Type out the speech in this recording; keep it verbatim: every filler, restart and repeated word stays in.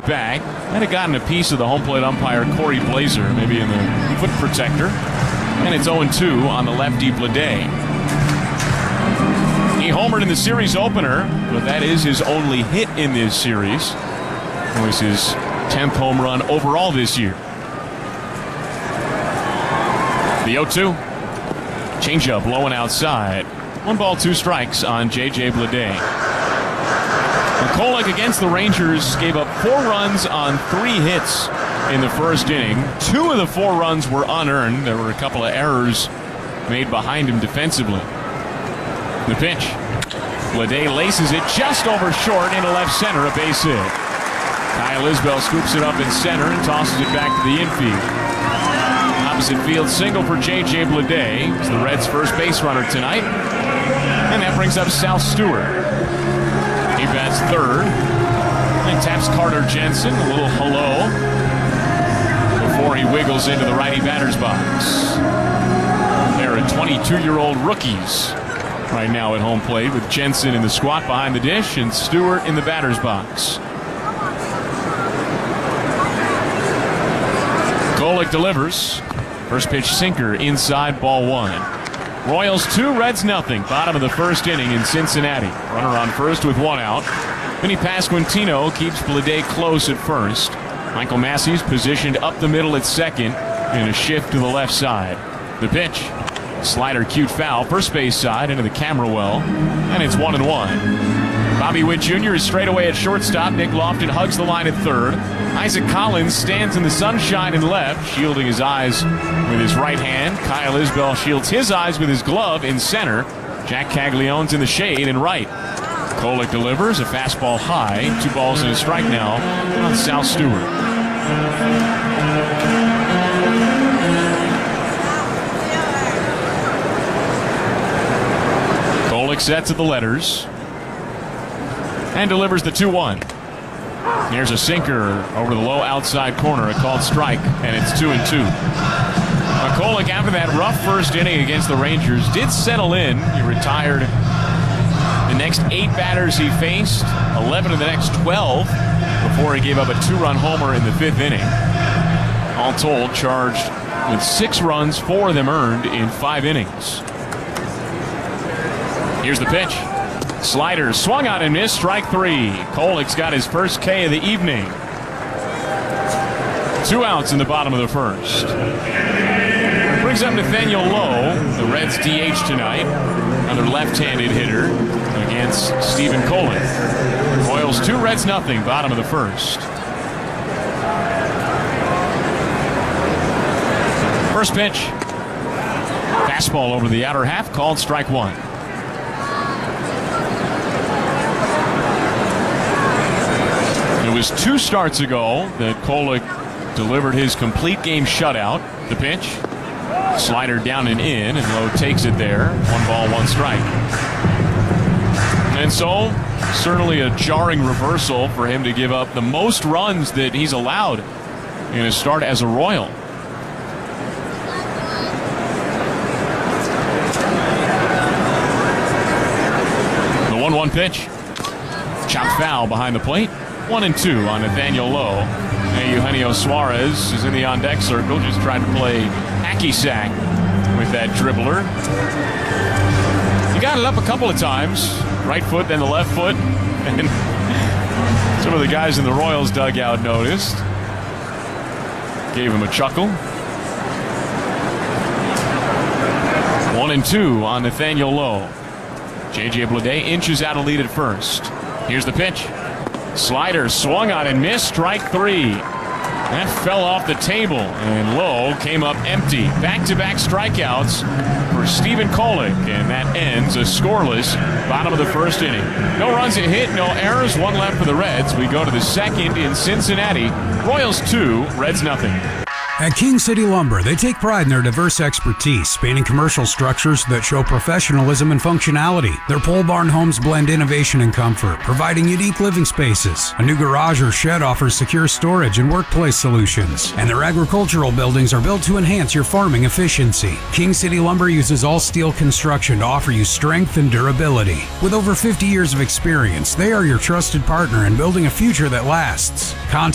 back. Might have gotten a piece of the home plate umpire, Corey Blazer, maybe in the foot protector. And it's oh two on the lefty Bleday. He homered in the series opener, but that is his only hit in this series. It was his tenth home run overall this year. The oh two. Changeup low and outside. One ball, two strikes on J J Bleday. McCulloch against the Rangers gave up four runs on three hits in the first inning. Two of the four runs were unearned. There were a couple of errors made behind him defensively. The pitch. Bleday laces it just over short into left center, a base hit. Kyle Isbell scoops it up in center and tosses it back to the infield. Opposite field single for J J Bleday. He's the Reds' first base runner tonight. And that brings up Sal Stewart. He bats third. And taps Carter Jensen. A little hello before he wiggles into the righty batter's box. There are twenty-two-year-old rookies right now at home plate, with Jensen in the squat behind the dish and Stewart in the batter's box. Golick delivers. First pitch sinker inside, ball one. Royals two, Reds nothing. Bottom of the first inning in Cincinnati. Runner on first with one out. Vinny Pasquantino keeps Bleday close at first. Michael Massey's positioned up the middle at second in a shift to the left side. The pitch. Slider cute foul, first base side into the camera well, and it's one and one. Bobby Witt Junior is straight away at shortstop. Nick Lofton hugs the line at third. Isaac Collins stands in the sunshine in left, shielding his eyes with his right hand. Kyle Isbell shields his eyes with his glove in center. Jack Caglione's in the shade in right. Golick delivers a fastball high. Two balls and a strike now on Sal Stewart. Golick sets at the letters and delivers the two one. Here's a sinker over the low outside corner, a called strike, and it's two and two. McCulloch, after that rough first inning against the Rangers, did settle in. He retired the next eight batters he faced, eleven of the next twelve, before he gave up a two-run homer in the fifth inning. All told, charged with six runs, four of them earned in five innings. Here's the pitch. Slider swung out and missed, strike three. Golick's got his first K of the evening. Two outs in the bottom of the first. Brings up Nathaniel Lowe, the Reds D H tonight. Another left-handed hitter against Stephen Golick. Royals two, Reds nothing, bottom of the first. First pitch. Fastball over the outer half, called strike one. It was two starts ago that Golick delivered his complete game shutout. The pitch. Slider down and in, and Lowe takes it there. One ball, one strike. And so, certainly a jarring reversal for him to give up the most runs that he's allowed in a start as a Royal. The one one pitch. Chopped foul behind the plate. One and two on Nathaniel Lowe. And Eugenio Suarez is in the on-deck circle, just trying to play hacky sack with that dribbler. He got it up a couple of times. Right foot, then the left foot. And some of the guys in the Royals dugout noticed. Gave him a chuckle. One and two on Nathaniel Lowe. J J Bleday inches out a lead at first. Here's the pitch. Slider swung on and missed, strike three. That fell off the table, and Lowe came up empty. Back-to-back strikeouts for Stephen Golick, and that ends a scoreless bottom of the first inning. No runs a hit, no errors, one left for the Reds. We go to the second in Cincinnati. Royals two, Reds nothing. At King City Lumber, they take pride in their diverse expertise, spanning commercial structures that show professionalism and functionality. Their pole barn homes blend innovation and comfort, providing unique living spaces. A new garage or shed offers secure storage and workplace solutions. And their agricultural buildings are built to enhance your farming efficiency. King City Lumber uses all steel construction to offer you strength and durability. With over fifty years of experience, they are your trusted partner in building a future that lasts. Contact